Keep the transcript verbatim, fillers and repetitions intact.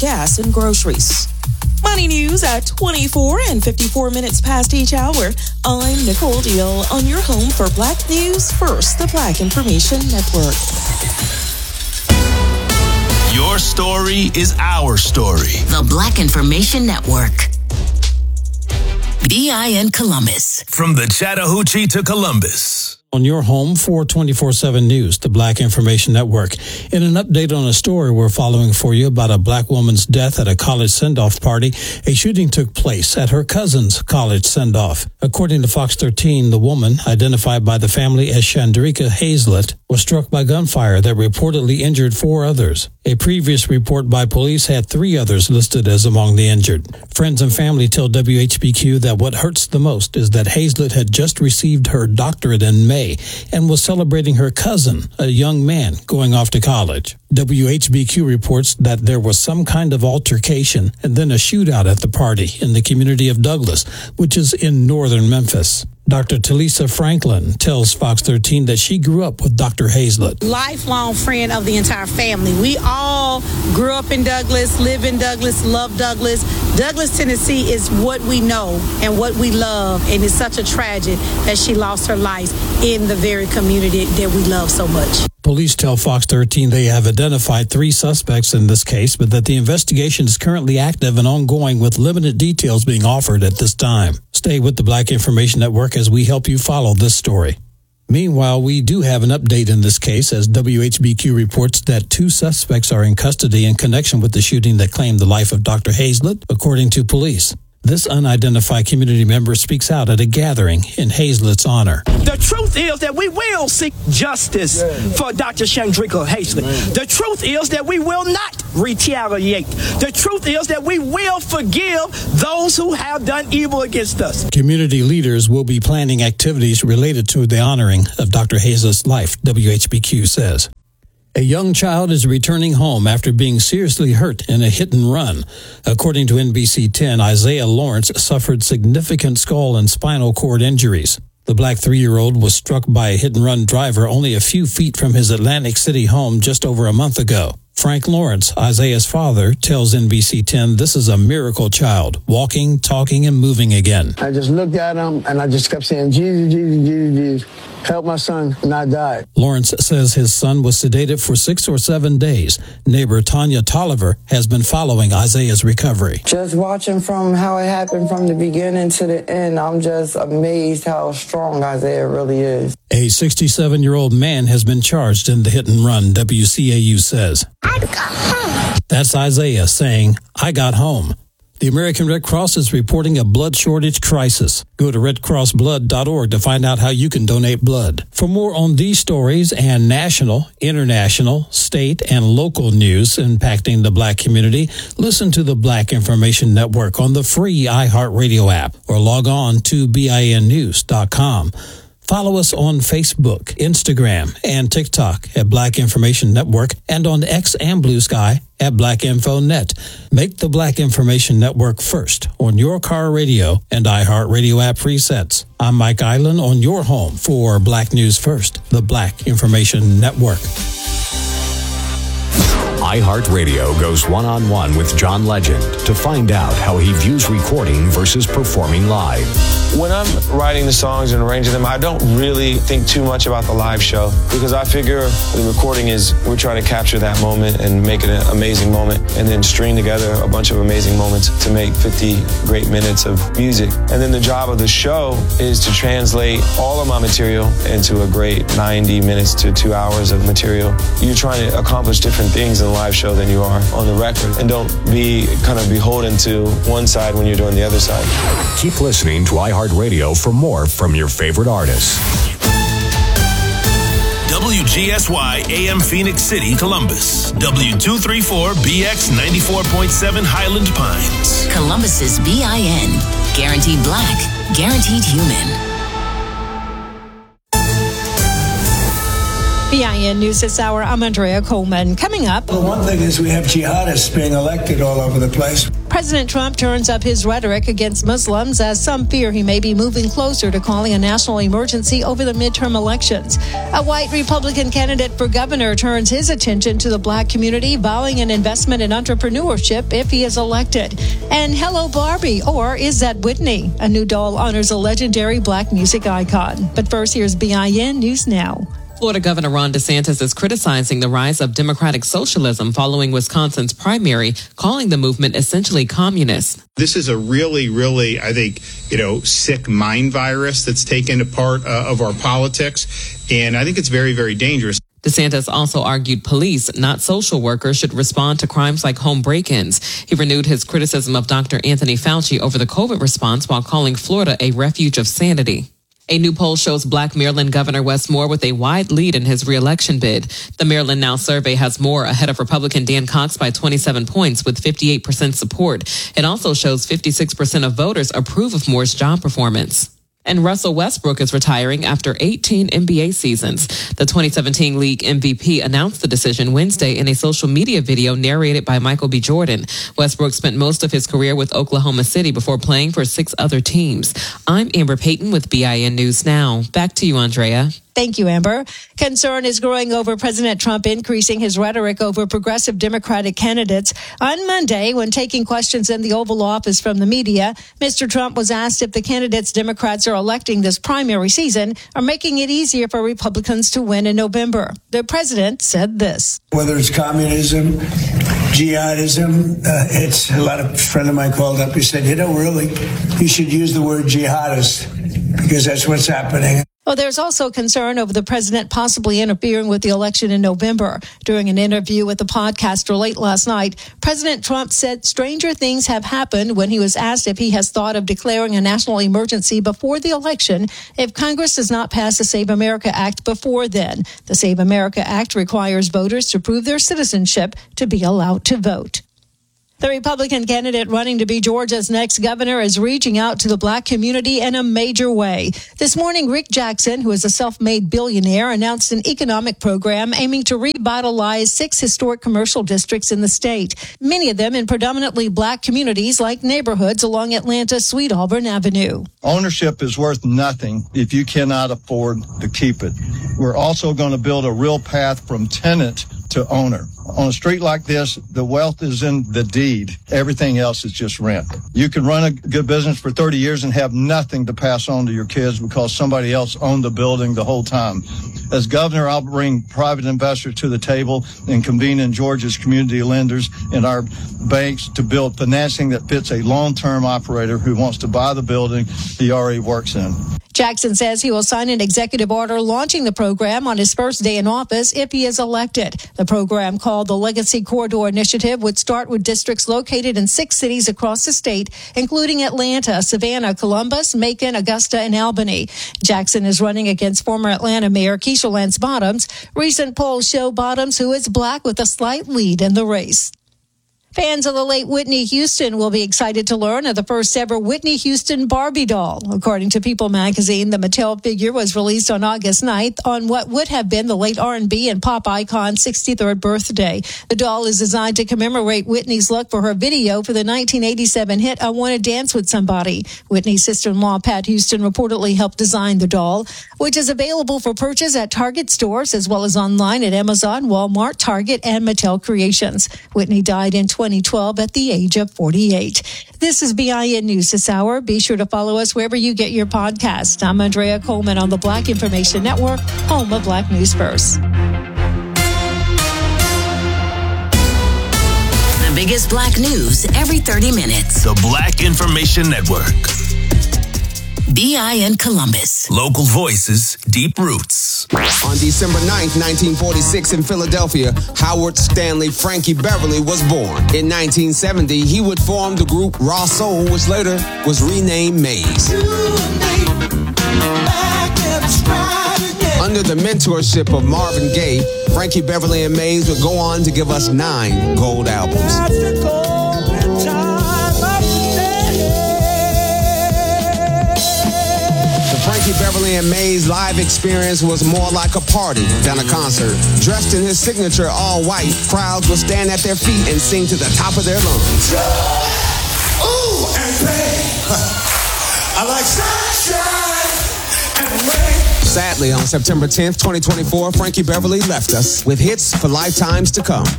gas, and groceries. Money news at twenty-four and fifty-four minutes past each hour. I'm Nicole Deal on your home for Black News First, the Black Information Network. Your story is our story. The Black Information Network. B I N Columbus. From the Chattahoochee to Columbus. On your home for twenty-four seven News, the Black Information Network. In an update on a story we're following for you about a black woman's death at a college send-off party, a shooting took place at her cousin's college send-off. According to Fox thirteen, the woman, identified by the family as Chandrika Hazlett, was struck by gunfire that reportedly injured four others. A previous report by police had three others listed as among the injured. Friends and family tell W H B Q that what hurts the most is that Hazlett had just received her doctorate in May and was celebrating her cousin, a young man, going off to college. W H B Q reports that there was some kind of altercation and then a shootout at the party in the community of Douglas, which is in northern Memphis. Doctor Talisa Franklin tells Fox thirteen that she grew up with Doctor Hazlett. Lifelong friend of the entire family. We all grew up in Douglas, live in Douglas, love Douglas. Douglas, Tennessee is what we know and what we love, and it's such a tragedy that she lost her life in the very community that we love so much. Police tell Fox thirteen they have identified three suspects in this case, but that the investigation is currently active and ongoing with limited details being offered at this time. Stay with the Black Information Network as we help you follow this story. Meanwhile, we do have an update in this case as W H B Q reports that two suspects are in custody in connection with the shooting that claimed the life of Doctor Hazlett, according to police. This unidentified community member speaks out at a gathering in Hazlett's honor. The truth is that we will seek justice for Doctor Chandrika Hazlett. The truth is that we will not retaliate. The truth is that we will forgive those who have done evil against us. Community leaders will be planning activities related to the honoring of Doctor Hazlett's life, W H B Q says. A young child is returning home after being seriously hurt in a hit and run. According to N B C ten, Isaiah Lawrence suffered significant skull and spinal cord injuries. The black three-year-old was struck by a hit-and-run driver only a few feet from his Atlantic City home just over a month ago. Frank Lawrence, Isaiah's father, tells N B C ten this is a miracle child, walking, talking, and moving again. I just looked at him, and I just kept saying, Jesus, Jesus, Jesus, Jesus, help my son, and I died. Lawrence says his son was sedated for six or seven days. Neighbor Tanya Tolliver has been following Isaiah's recovery. Just watching from how it happened from the beginning to the end, I'm just amazed how strong Isaiah really is. A sixty-seven-year-old man has been charged in the hit and run, W C A U says. I got home. That's Isaiah saying, I got home. The American Red Cross is reporting a blood shortage crisis. Go to red cross blood dot org to find out how you can donate blood. For more on these stories and national, international, state, and local news impacting the black community, listen to the Black Information Network on the free iHeartRadio app or log on to B I N news dot com. Follow us on Facebook, Instagram, and TikTok at Black Information Network and on X and Blue Sky at Black Info Net. Make the Black Information Network first on your car radio and iHeartRadio app presets. I'm Mike Island on your home for Black News First, the Black Information Network. iHeartRadio goes one-on-one with John Legend to find out how he views recording versus performing live. When I'm writing the songs and arranging them, I don't really think too much about the live show because I figure the recording is we're trying to capture that moment and make it an amazing moment and then string together a bunch of amazing moments to make fifty great minutes of music. And then the job of the show is to translate all of my material into a great ninety minutes to two hours of material. You're trying to accomplish different things in a live show than you are on the record, and don't be kind of beholden to one side when you're doing the other side. Keep listening to iHeartRadio for more from your favorite artists. W G S Y A M Phoenix City, Columbus. W two thirty-four B X ninety-four point seven Highland Pines. Columbus's B I N. Guaranteed black, guaranteed human. B I N News this hour, I'm Andrea Coleman. Coming up. Well, one thing is we have jihadists being elected all over the place. President Trump turns up his rhetoric against Muslims as some fear he may be moving closer to calling a national emergency over the midterm elections. A white Republican candidate for governor turns his attention to the black community, vowing an investment in entrepreneurship if he is elected. And Hello Barbie, or is that Whitney? A new doll honors a legendary black music icon. But first, here's B I N News Now. Florida Governor Ron DeSantis is criticizing the rise of democratic socialism following Wisconsin's primary, calling the movement essentially communist. This is a really, really, I think, you know, sick mind virus that's taken a part uh, of our politics. And I think it's very, very dangerous. DeSantis also argued police, not social workers, should respond to crimes like home break-ins. He renewed his criticism of Doctor Anthony Fauci over the COVID response while calling Florida a refuge of sanity. A new poll shows black Maryland Governor Wes Moore with a wide lead in his reelection bid. The Maryland Now survey has Moore ahead of Republican Dan Cox by twenty-seven points with fifty-eight percent support. It also shows fifty-six percent of voters approve of Moore's job performance. And Russell Westbrook is retiring after eighteen N B A seasons. The twenty seventeen league M V P announced the decision Wednesday in a social media video narrated by Michael B. Jordan. Westbrook spent most of his career with Oklahoma City before playing for six other teams. I'm Amber Payton with B I N News Now. Back to you, Andrea. Thank you, Amber. Concern is growing over President Trump increasing his rhetoric over progressive Democratic candidates. On Monday, when taking questions in the Oval Office from the media, Mister Trump was asked if the candidates Democrats are electing this primary season are making it easier for Republicans to win in November. The president said this. Whether it's communism, jihadism, uh, it's a lot of, a friend of mine called up, he said, you know, really, you should use the word jihadist because that's what's happening. Well, there's also concern over the president possibly interfering with the election in November. During an interview with the podcaster late last night, President Trump said stranger things have happened when he was asked if he has thought of declaring a national emergency before the election if Congress does not pass the Save America Act before then. The Save America Act requires voters to prove their citizenship to be allowed to vote. The Republican candidate running to be Georgia's next governor is reaching out to the black community in a major way. This morning, Rick Jackson, who is a self-made billionaire, announced an economic program aiming to revitalize six historic commercial districts in the state, many of them in predominantly black communities like neighborhoods along Atlanta's Sweet Auburn Avenue. Ownership is worth nothing if you cannot afford to keep it. We're also going to build a real path from tenant to owner. On a street like this, the wealth is in the deed. Everything else is just rent. You can run a good business for thirty years and have nothing to pass on to your kids because somebody else owned the building the whole time. As governor, I'll bring private investors to the table and convene in Georgia's community lenders and our banks to build financing that fits a long-term operator who wants to buy the building he already works in. Jackson says he will sign an executive order launching the program on his first day in office if he is elected. The program, called the Legacy Corridor Initiative, would start with districts located in six cities across the state, including Atlanta, Savannah, Columbus, Macon, Augusta, and Albany. Jackson is running against former Atlanta Mayor Keisha Lance Bottoms. Recent polls show Bottoms, who is black, with a slight lead in the race. Fans of the late Whitney Houston will be excited to learn of the first ever Whitney Houston Barbie doll. According to People magazine, the Mattel figure was released on August ninth on what would have been the late R and B and pop icon's sixty-third birthday. The doll is designed to commemorate Whitney's look for her video for the nineteen eighty-seven hit I Want to Dance with Somebody. Whitney's sister-in-law, Pat Houston, reportedly helped design the doll, which is available for purchase at Target stores as well as online at Amazon, Walmart, Target, and Mattel Creations. Whitney died in twenty twelve at the age of forty-eight. This is B I N News this hour. Be sure to follow us wherever you get your podcast. I'm Andrea Coleman on the Black Information Network, home of Black News First. The biggest black news every thirty minutes. The Black Information Network. B I N Columbus. Local voices, deep roots. On December ninth, nineteen forty-six in Philadelphia, Howard Stanley Frankie Beverly was born. In nineteen seventy, he would form the group Raw Soul, which later was renamed Maze. Under the mentorship of Marvin Gaye, Frankie Beverly and Maze would go on to give us nine gold albums. Frankie Beverly and Mays' live experience was more like a party than a concert. Dressed in his signature all white, crowds would stand at their feet and sing to the top of their lungs. Ooh, and pain. I like sunshine and rain. Sadly, on September tenth, twenty twenty-four, Frankie Beverly left us with hits for lifetimes to come.